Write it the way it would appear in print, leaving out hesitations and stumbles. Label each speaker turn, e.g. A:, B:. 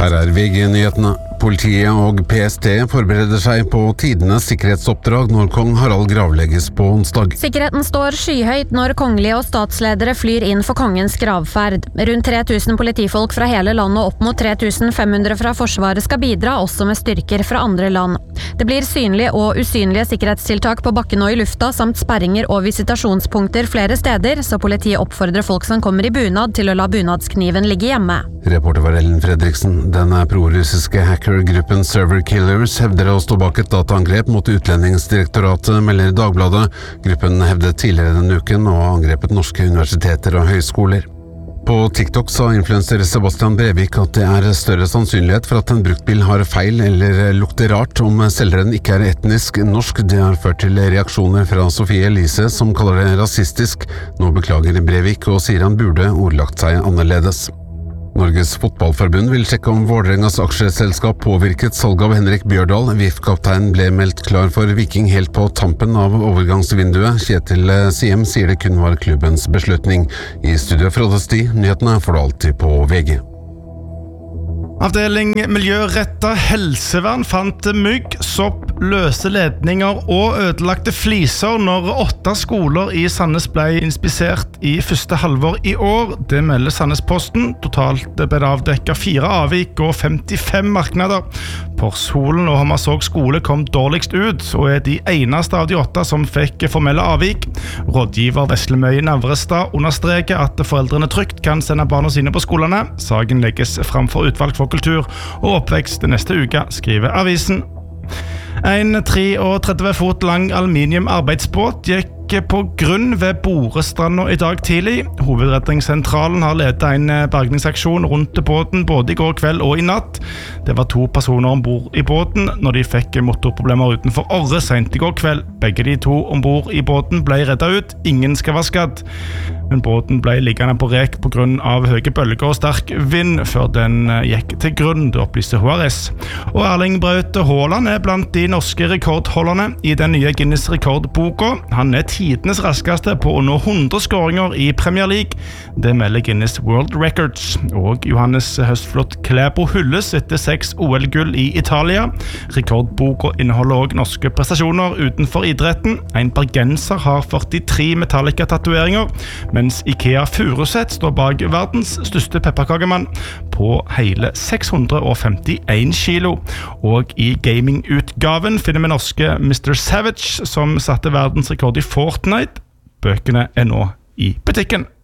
A: Her VG-nyhetene. Politiet og PST forbereder seg på tidenes sikkerhetsoppdrag når kong Harald gravlegges på onsdag.
B: Sikkerheten står skyhøyt når kongelige og statsledere flyr inn for kongens gravferd. Rundt 3000 politifolk fra hele landet og opp mot 3500 fra Forsvaret skal bidra, også med styrker fra andre land. Det blir synlige og usynlige sikkerhetstiltak på bakken og i lufta, samt sperringer og visitasjonspunkter flere steder, så politiet oppfordrer folk som kommer i bunad til å la bunadskniven ligge hjemme.
A: Reporter var Ellen Fredriksen. Den pro-russiske hackergruppen Server Killers hevder å stå bak et dataangrep mot Utlendingsdirektoratet, melder Dagbladet. Gruppen hevdet tidligere denne uken og angrepet norske universiteter og høyskoler. På TikTok sa influencer Sebastian Brevik at det er større sannsynlighet for at en bruktbil har feil eller lukter rart om selgeren ikke er etnisk norsk. Det har ført til reaksjoner fra Sofie Elise, som kaller det rasistisk. Nå beklager Brevik og sier han burde ordlagt seg annerledes. Norges fotballforbund vil sjekke om Vålerengas aksjeselskap påvirket salg av Henrik Bjørdal. VIF-kapteinen ble meldt klar for Viking helt på tampen av overgangsvinduet. Kjetil Siem sier det kun var klubbens beslutning. I studio Frode Sti, nyhetene får du alltid på VG.
C: Avdeling Miljøretta helsevern fant mygg, sopp, løse ledninger og ødelagte fliser når 8 skoler i Sandnes ble inspisert i første halvår i år. Det melder Sandnesposten. Totalt ble det avdekket 4 avvik og 55 marknader. Porsholen og Hommersåk skole kom dårligst ut, og er de eneste av de 8 som fikk formelle avvik. Rådgiver Veslemøy Navrestad understreker at foreldrene trygt kan sende barna sine på skolene. Saken legges frem for utvalg for kultur og oppvekst neste uke, skriver avisen. En 33 fot lang aluminium arbeidsbåt gikk på grunn ved Borestranda i dag tidlig. Hovedredningssentralen har ledet en bergningsaksjon rundt båten både i går kveld og i natt. Det var 2 personer ombord i båten når de fikk motorproblemer utenfor Orre sent i går kveld. Begge de 2 ombord i båten ble reddet ut. Ingen skal være skadd. Men båten ble liggende på rek på grunn av høye bølger og sterk vind før den gikk til grunn, det opplyste HRS. Og Erling Braut Haaland er blant de norske rekordholderne i den nye Guinness rekordboka. Han er tidenes raskeste på å nå 100 skåringer i Premier League. Det melder Guinness World Records. Og Johannes Høstflot Klæbo hylles etter 6 OL-gull i Italia. Rekordboka inneholder også norske prestasjoner utenfor idretten. En bergenser har 43 Metallica-tatueringer, mens IKEA Furuset står bak verdens største pepperkakemann på hele 651 kilo. Og i gaming-utgaven finner vi norske Mr. Savage, som satte verdensrekord i Fortnite. Bøkene er nå i butikken.